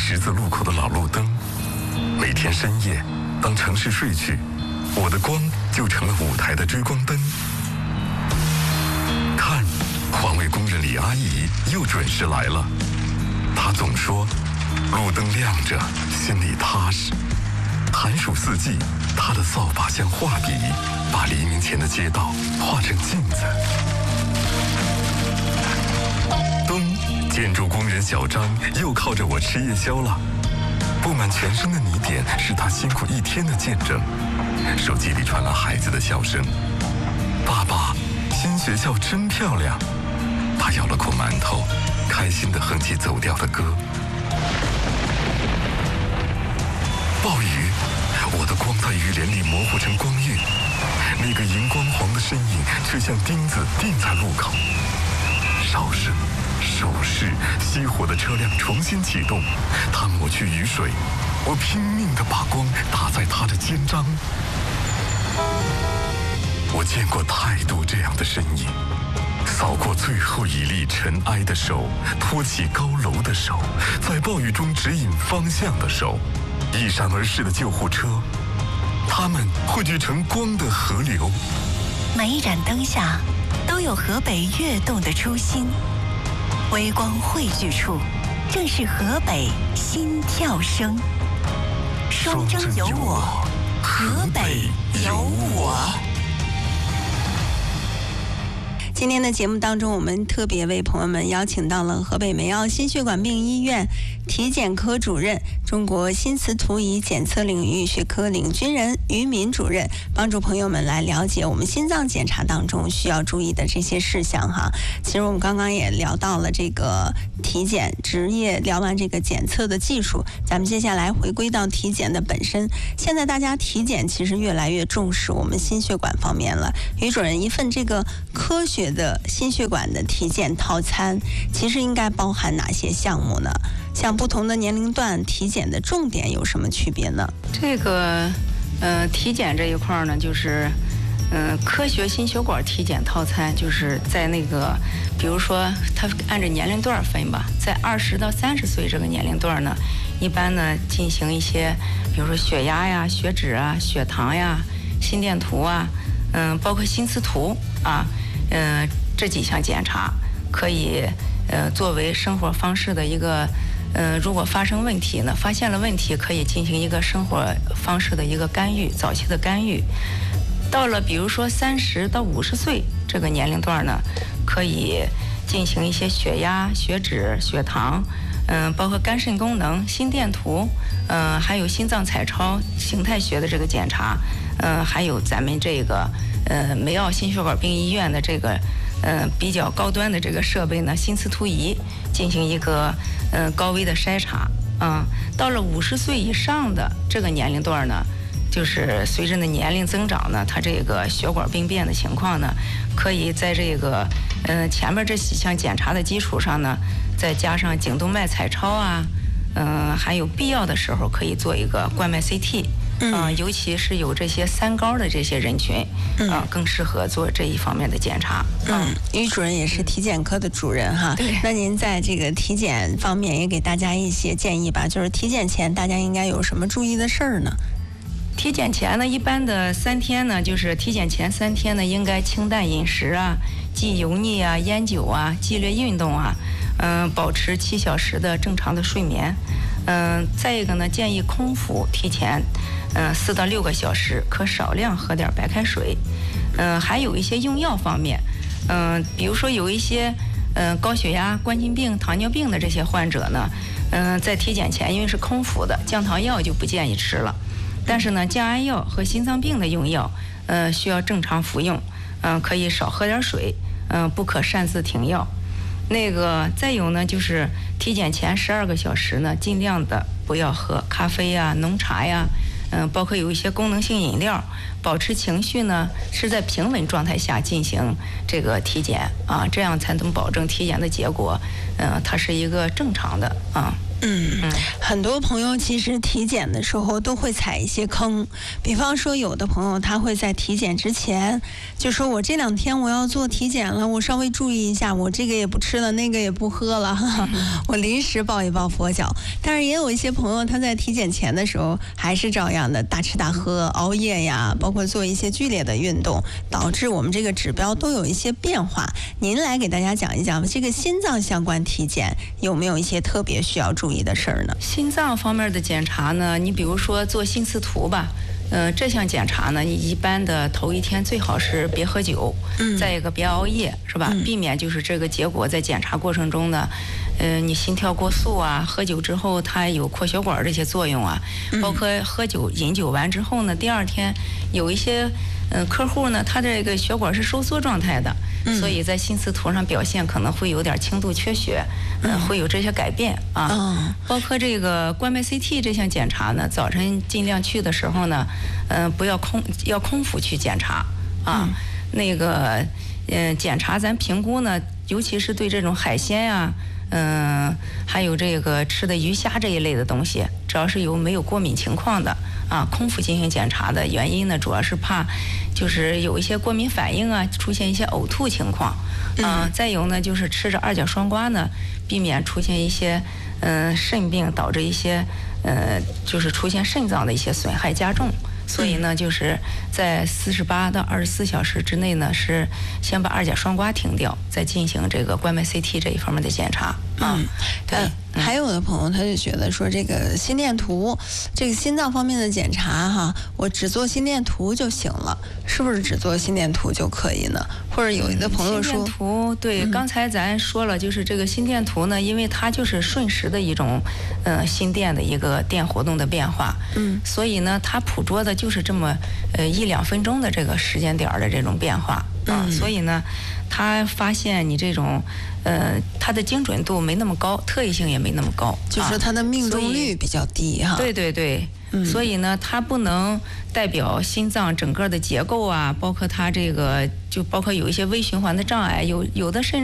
十字路口的老路灯。每天深夜，当城市睡去，我的光就成了舞台的追光灯。看，环卫工人李阿姨又准时来了。她总说，路灯亮着，心里踏实。寒暑四季，她的扫把像画笔，把黎明前的街道画成镜子。冬，建筑工人小张又靠着我吃夜宵了。布满全身的泥点是他辛苦一天的见证。手机里传来孩子的笑声：“爸爸，新学校真漂亮。”他咬了口馒头，开心地哼起走调的歌。暴雨，我的光在雨帘里模糊成光晕，那个荧光黄的身影却像钉子钉在路口。哨声、手势，熄火的车辆重新启动，他抹去雨水，我拼命地把光打在他的肩章。我见过太多这样的身影，扫过最后一粒尘埃的手，托起高楼的手，在暴雨中指引方向的手，一闪而逝的救护车，它们汇聚成光的河流。 每一盏灯下都有河北跃动的初心，微光汇聚处，正是河北心跳声。双征有我，河北有我。 今天的节目当中，我们特别为朋友们邀请到了河北梅奥心血管病医院体检科主任、中国心磁图仪检测领域学科领军人于敏主任，帮助朋友们来了解我们心脏检查当中需要注意的这些事项哈。其实我们刚刚也聊到了这个体检职业，聊完这个检测的技术，咱们接下来回归到体检的本身。现在大家体检其实越来越重视我们心血管方面了。于主任，一份这个科学的心血管的体检套餐，其实应该包含哪些项目呢？像不同的年龄段体检的重点有什么区别呢？ 这个体检这一块呢，就是科学心血管体检套餐，就是在那个，比如说它按照年龄段分吧，在20到30岁这个年龄段呢，一般呢进行一些，比如说血压呀、血脂啊、血糖呀、心电图啊，包括心磁图啊，这几项检查可以作为生活方式的一个。如果发生问题呢，发现了问题，可以进行一个生活方式的一个干预，早期的干预。到了比如说30到50岁这个年龄段呢，可以进行一些血压、血脂、血糖，包括肝肾功能、心电图，还有心脏彩超、形态学的这个检查，还有咱们这个梅奥心血管病医院的这个比较高端的这个设备呢，心磁图仪进行一个高危的筛查。到了50岁以上的这个年龄段呢，就是随着呢年龄增长呢，它这个血管病变的情况呢，可以在这个前面这几项检查的基础上呢，再加上颈动脉彩超啊，还有必要的时候可以做一个冠脉 CT。尤其是有这些三高的这些人群，更适合做这一方面的检查。 于主任也是体检科的主任哈。 对。 那您在这个体检方面也给大家一些建议吧，就是体检前大家应该有什么注意的事儿呢？ 体检前呢，一般的3天呢，就是体检前3天呢，应该清淡饮食啊，忌油腻啊、烟酒啊，激烈运动啊，保持7小时的正常的睡眠。再一个呢，建议空腹提前4到6个小时，可少量喝点白开水。还有一些用药方面，比如说有一些高血压、冠心病、糖尿病的这些患者呢，在体检前因为是空腹的，降糖药就不建议吃了。但是呢，降压药和心脏病的用药，需要正常服用，可以少喝点水，不可擅自停药。那个再有呢，就是体检前12个小时呢，尽量的不要喝咖啡呀、浓茶呀，包括有一些功能性饮料，保持情绪呢是在平稳状态下进行这个体检啊，这样才能保证体检的结果，它是一个正常的啊。 很多朋友其实体检的时候都会踩一些坑，比方说有的朋友他会在体检之前就说我这2天我要做体检了，我稍微注意一下，我这个也不吃了，那个也不喝了，我临时抱一抱佛脚。但是也有一些朋友他在体检前的时候还是照样的大吃大喝、熬夜呀，包括做一些剧烈的运动，导致我们这个指标都有一些变化。您来给大家讲一讲这个心脏相关体检有没有一些特别需要注意的事儿呢？ 心脏方面的检查呢，你比如说做心磁图吧，这项检查呢，你一般的头1天最好是别喝酒，再一个别熬夜，是吧？避免就是这个结果在检查过程中呢，你心跳过速啊，喝酒之后它有扩血管这些作用啊，包括饮酒完之后呢，第2天有一些客户呢，他这个血管是收缩状态的，所以在心磁图上表现可能会有点轻度缺血，会有这些改变啊。包括这个冠脉 CT 这项检查呢，早晨尽量去的时候呢，不要要空腹去检查啊。那个检查咱评估呢，尤其是对这种海鲜啊。还有这个吃的鱼虾这一类的东西，只要是没有过敏情况的啊，空腹进行检查的原因呢，主要是怕就是有一些过敏反应啊，出现一些呕吐情况啊。再有呢，就是吃着2角双胍呢，避免出现一些肾病，导致一些就是出现肾脏的一些损害加重。所以呢，就是在48到24小时之内呢，是先把2角双胍停掉，再进行这个冠脉 CT 这一方面的检查啊。对。 还有的朋友他就觉得说，这个心电图，这个心脏方面的检查哈，我只做心电图就行了，是不是只做心电图就可以呢？或者有的朋友说， 心电图对，刚才咱说了，就是这个心电图呢，因为它就是瞬时的一种心电的一个电活动的变化，所以呢，它捕捉的就是这么1-2分钟的这个时间点的这种变化啊，所以呢，它发现你这种它的精准度没那么高，特异性也没那么高， 就是它的命中率比较低哈。 对对对。所以呢，它不能代表心脏整个的结构啊，包括它这个，就包括有一些微循环的障碍，有的甚至